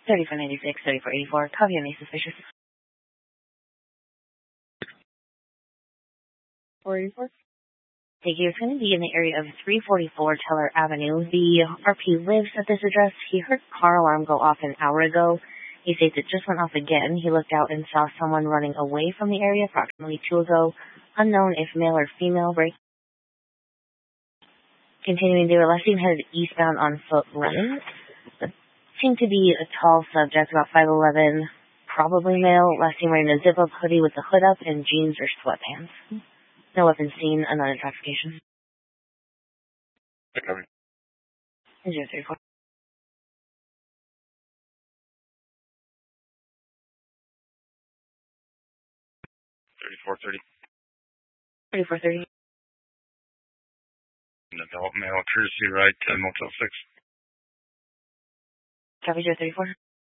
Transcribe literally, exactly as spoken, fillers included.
thirty-four ninety-six, thirty-four eighty-four, copy on a suspicious. four eighty-four? Thank you. It's going to be in the area of three forty-four Teller Avenue. The R P lives at this address. He heard a car alarm go off an hour ago. He states it just went off again. He looked out and saw someone running away from the area approximately two ago. Unknown if male or female. Break. Continuing, they were last seen headed eastbound on foot running. Seemed to be a tall subject, about five eleven, probably male. Last seen wearing a zip-up hoodie with the hood up and jeans or sweatpants. No weapons seen, unidentification. Okay. zero three four. thirty-four thirty. thirty-four thirty. An adult male, courtesy right to Motel six. Copy zero three four.